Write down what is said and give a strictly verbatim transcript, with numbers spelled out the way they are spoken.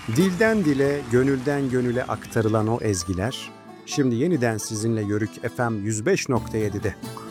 Dilden dile, gönülden gönüle aktarılan o ezgiler, şimdi yeniden sizinle Yörük F M yüz beş nokta yedi'de.